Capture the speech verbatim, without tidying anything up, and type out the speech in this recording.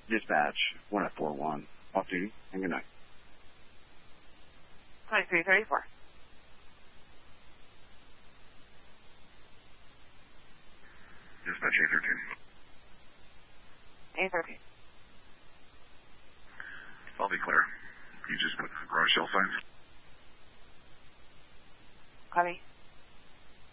Dispatch, one F four one. Off duty, and good night. twenty-three thirty-four. Dispatch A thirteen. A thirteen. I'll be clear. You just put garage sale signs. Copy.